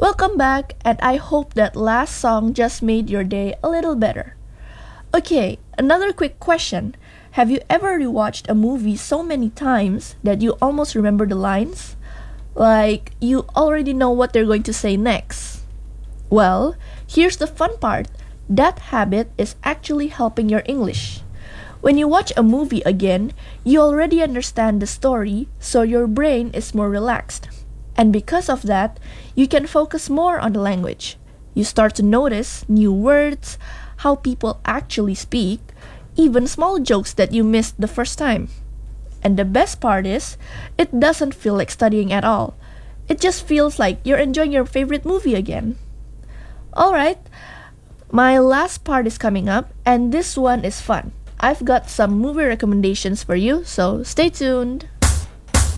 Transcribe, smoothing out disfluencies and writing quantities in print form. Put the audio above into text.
Welcome back, and I hope that last song just made your day a little better. Okay, another quick question. Have you ever rewatched a movie so many times that you almost remember the lines? Like, you already know what they're going to say next. Well, here's the fun part. That habit is actually helping your English. When you watch a movie again, you already understand the story, so your brain is more relaxed. And because of that, you can focus more on the language. You start to notice new words, how people actually speak, even small jokes that you missed the first time. And the best part is, it doesn't feel like studying at all. It just feels like you're enjoying your favorite movie again. Alright, my last part is coming up, and this one is fun. I've got some movie recommendations for you, so stay tuned.